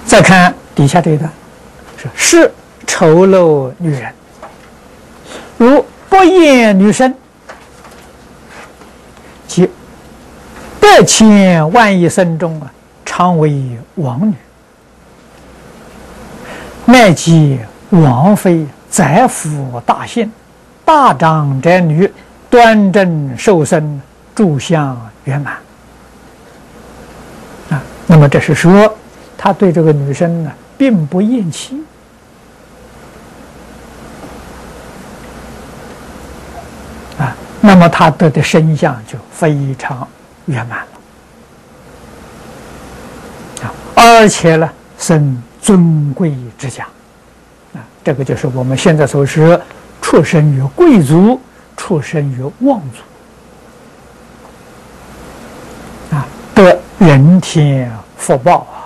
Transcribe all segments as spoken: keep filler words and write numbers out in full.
再看底下这一段，是是丑陋女人，如不厌女生，即百千万亿生中啊，常为王女，乃及王妃、宰辅大姓、大长者女，端正受身，诸相圆满。啊，那么这是说，他对这个女生呢，并不厌弃。啊，那么他得的身相就非常圆满了。啊，而且呢，生尊贵之家。啊，这个就是我们现在所说，出生于贵族，出生于望族。啊，得人天福报啊。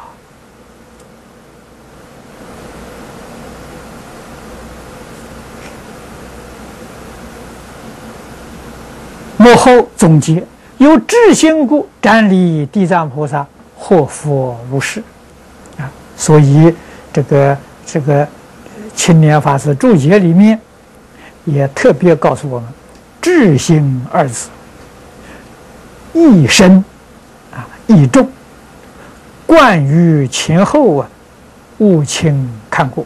幕后总结，有至心故，瞻礼地藏菩萨，获福如是。啊，所以这个这个青年法师注解里面也特别告诉我们，至心二字，义深啊，义重，贯于前后啊，勿轻看过。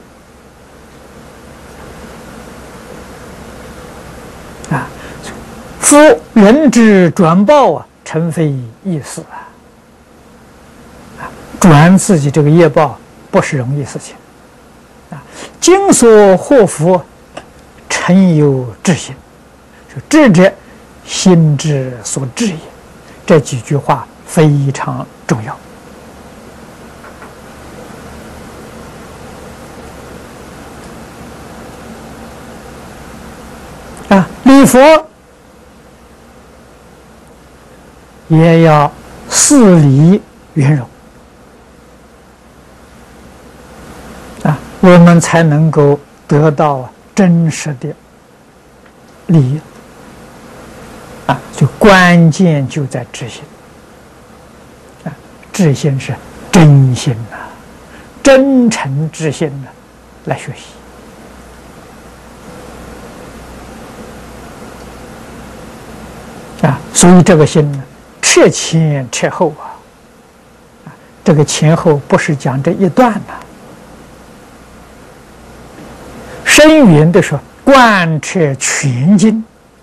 啊，夫人之转报啊，诚非易事啊！啊，转自己这个业报不是容易事情啊。今所祸福，诚有至心，说智者心之所至也。这几句话非常重要啊！礼佛也要事理圆融啊，我们才能够得到真实的利益啊！就关键就在知心啊，知心是真心呐、啊，真诚之心呐、啊，来学习啊，所以这个心呢，彻前彻后啊，啊，这个前后不是讲这一段呐、啊，深远的说，贯彻全经。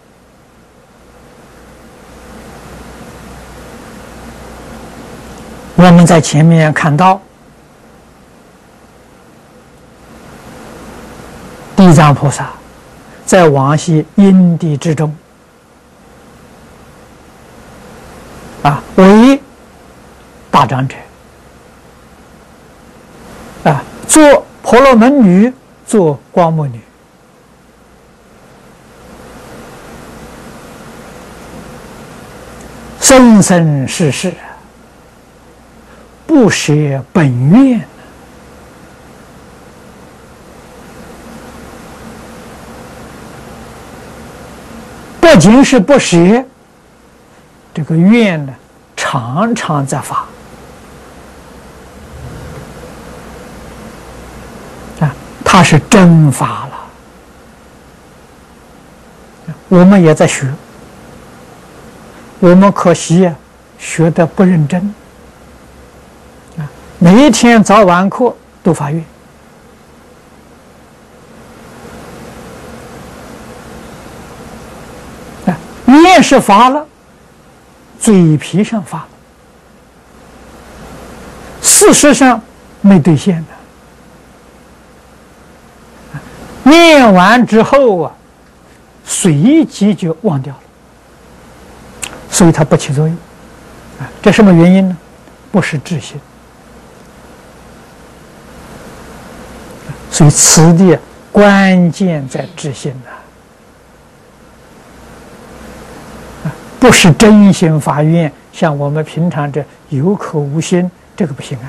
我们在前面看到，地藏菩萨在往昔因地之中，啊，为大长者，啊，做婆罗门女，做光目女，生生世世不舍本愿，不仅是不舍，这个愿呢，常常在发啊，它是真发了。我们也在学，我们可惜啊，学的不认真。每一天早晚课都发愿啊，愿是发了，嘴皮上发了，事实上没兑现的。念完之后啊，随即就忘掉了，所以它不起作用啊。这什么原因呢？不是智心。所以此地关键在知心呐、啊，不是真心发愿，像我们平常这有口无心，这个不行啊。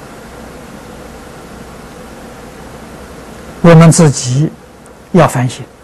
我们自己要反省。